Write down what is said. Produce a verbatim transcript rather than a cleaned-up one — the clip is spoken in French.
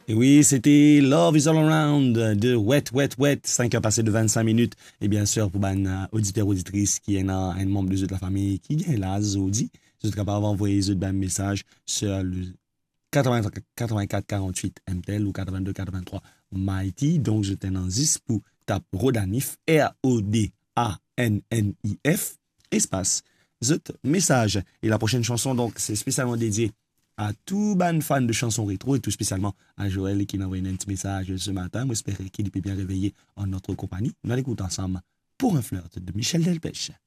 Et oui, c'était Love is All Around de Wet, Wet, Wet, cinq heures passées de vingt-cinq minutes. Et bien sûr, pour un auditeur, auditrice qui est un, un membre de la famille qui est là, Zodi, vous êtes capable d'envoyer un message sur le quatre-vingt-quatre quarante-huit M T L ou quatre-vingt-deux quatre-vingt-trois Mighty. Donc, je t'ai dans zis pour tape Rodanif, R O D A N N I F, espace, zut, message. Et la prochaine chanson, donc, c'est spécialement dédié à tout ban fan de chansons rétro et tout spécialement à Joël qui m'a envoyé un petit message ce matin. J'espère qu'il est bien réveillé en notre compagnie. Nous allons écouter ensemble Pour un flirt de Michel Delpech.